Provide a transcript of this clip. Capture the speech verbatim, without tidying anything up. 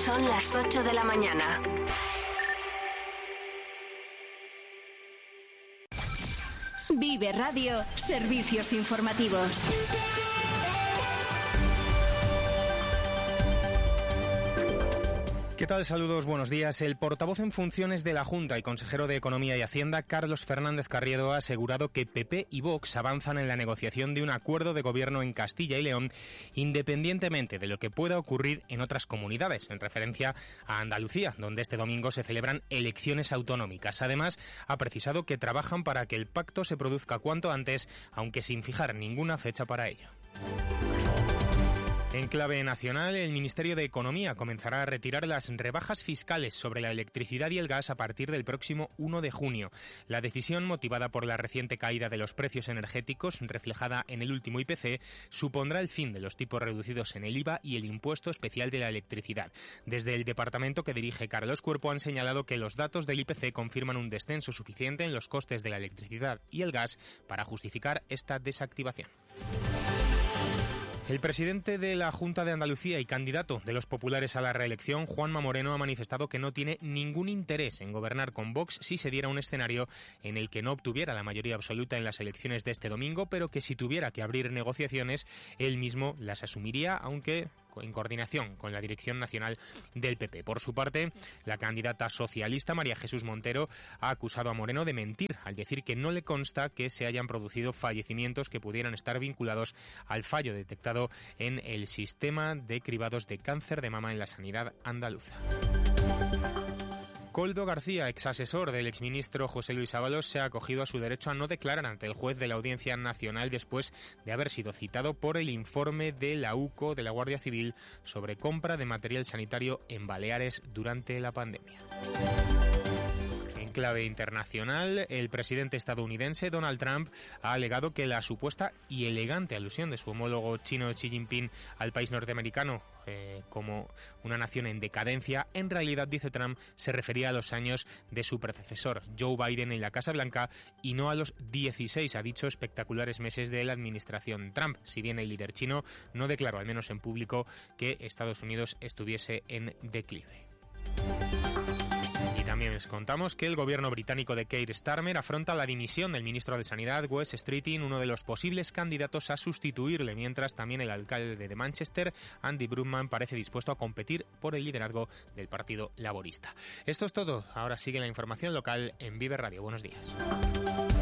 Son las ocho de la mañana. Vive Radio, servicios informativos. ¿Qué tal? Saludos, buenos días. El portavoz en funciones de la Junta y consejero de Economía y Hacienda, Carlos Fernández Carriedo, ha asegurado que P P y Vox avanzan en la negociación de un acuerdo de gobierno en Castilla y León, independientemente de lo que pueda ocurrir en otras comunidades, en referencia a Andalucía, donde este domingo se celebran elecciones autonómicas. Además, ha precisado que trabajan para que el pacto se produzca cuanto antes, aunque sin fijar ninguna fecha para ello. En clave nacional, el Ministerio de Economía comenzará a retirar las rebajas fiscales sobre la electricidad y el gas a partir del próximo uno de junio. La decisión, motivada por la reciente caída de los precios energéticos, reflejada en el último I P C, supondrá el fin de los tipos reducidos en el I V A y el impuesto especial de la electricidad. Desde el departamento que dirige Carlos Cuerpo han señalado que los datos del I P C confirman un descenso suficiente en los costes de la electricidad y el gas para justificar esta desactivación. El presidente de la Junta de Andalucía y candidato de los populares a la reelección, Juanma Moreno, ha manifestado que no tiene ningún interés en gobernar con Vox si se diera un escenario en el que no obtuviera la mayoría absoluta en las elecciones de este domingo, pero que si tuviera que abrir negociaciones, él mismo las asumiría, aunque en coordinación con la dirección nacional del P P. Por su parte, la candidata socialista María Jesús Montero ha acusado a Moreno de mentir al decir que no le consta que se hayan producido fallecimientos que pudieran estar vinculados al fallo detectado en el sistema de cribados de cáncer de mama en la sanidad andaluza. Koldo García, exasesor del exministro José Luis Ábalos, se ha acogido a su derecho a no declarar ante el juez de la Audiencia Nacional después de haber sido citado por el informe de la U C O de la Guardia Civil sobre compra de material sanitario en Baleares durante la pandemia. En clave internacional, el presidente estadounidense Donald Trump ha alegado que la supuesta y elegante alusión de su homólogo chino Xi Jinping al país norteamericano eh, como una nación en decadencia, en realidad, dice Trump, se refería a los años de su predecesor Joe Biden en la Casa Blanca y no a los dieciséis, ha dicho, espectaculares meses de la administración Trump, si bien el líder chino no declaró, al menos en público, que Estados Unidos estuviese en declive. También les contamos que el gobierno británico de Keir Starmer afronta la dimisión del ministro de Sanidad, Wes Streeting, uno de los posibles candidatos a sustituirle, mientras también el alcalde de Manchester, Andy Burnham, parece dispuesto a competir por el liderazgo del Partido Laborista. Esto es todo. Ahora sigue la información local en Vive Radio. Buenos días.